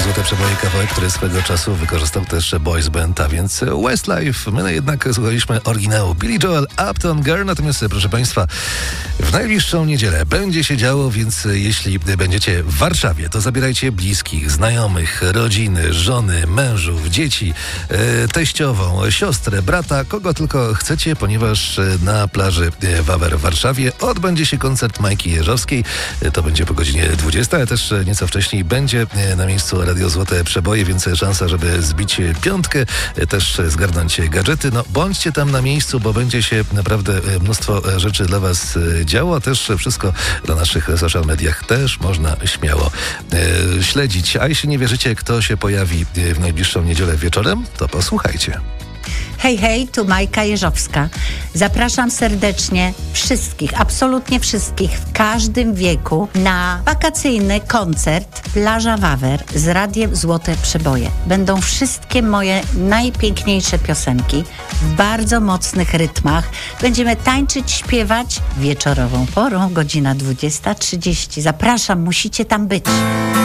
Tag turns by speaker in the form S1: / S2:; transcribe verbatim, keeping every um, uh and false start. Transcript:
S1: Złote Przeboje kawałek, który swego czasu wykorzystał też boys band, a więc Westlife. My jednak słuchaliśmy oryginału Billy Joel, Uptown Girl, natomiast proszę Państwa, w najbliższą niedzielę będzie się działo, więc jeśli będziecie w Warszawie, to zabierajcie bliskich, znajomych, rodziny, żony, mężów, dzieci, e, teściową, siostrę, brata, kogo tylko chcecie, ponieważ na plaży Wawer w Warszawie odbędzie się koncert Majki Jeżowskiej. To będzie po godzinie dwudziestej, ale też nieco wcześniej będzie na miejscu Radio Złote Przeboje, więc szansa, żeby zbić piątkę, też zgarnąć gadżety. No bądźcie tam na miejscu, bo będzie się naprawdę mnóstwo rzeczy dla Was działo, a też wszystko na naszych social mediach też można śmiało e, śledzić. A jeśli nie wierzycie, kto się pojawi w najbliższą niedzielę wieczorem, to posłuchajcie.
S2: Hej, hej, tu Majka Jeżowska. Zapraszam serdecznie wszystkich, absolutnie wszystkich w każdym wieku na wakacyjny koncert Plaża Wawer z Radiem Złote Przeboje. Będą wszystkie moje najpiękniejsze piosenki w bardzo mocnych rytmach. Będziemy tańczyć, śpiewać wieczorową porą, godzina dwudziesta trzydzieści. Zapraszam, musicie tam być.